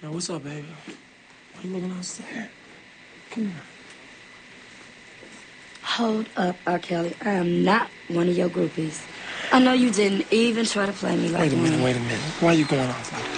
Now, what's up, baby? Why you looking outside? Come on. Hold up, R. Kelly. I am not one of your groupies. I know you didn't even try to play me like Wait a minute. Why are you going off like that?